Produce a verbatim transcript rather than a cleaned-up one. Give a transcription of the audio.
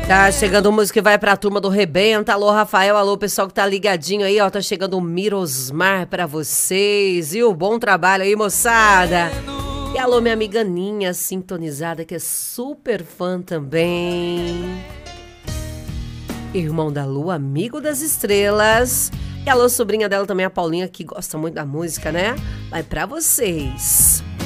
Tá chegando música que vai pra turma do Rebenta. Alô, Rafael, alô, pessoal que tá ligadinho aí, ó. Tá chegando o Mirosmar pra vocês. E o bom trabalho aí, moçada. E alô, minha amiga Aninha, sintonizada, que é super fã também. Irmão da Lua, amigo das estrelas. E alô, sobrinha dela também, a Paulinha, que gosta muito da música, né? Vai pra vocês.